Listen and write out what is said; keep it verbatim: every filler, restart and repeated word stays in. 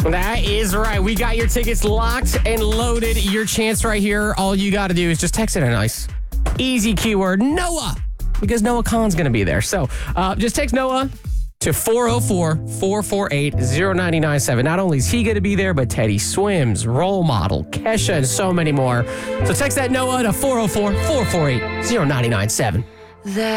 That is right. We got your tickets locked and loaded. Your chance right here. All you got to do is just text it a nice, easy keyword, Noah, because Noah Khan's going to be there. So uh, just text Noah to four oh four, four four eight, oh nine nine seven. Not only is he going to be there, but Teddy Swims, Role Model, Kesha, and so many more. So text that Noah to four oh four, four four eight, oh nine nine seven.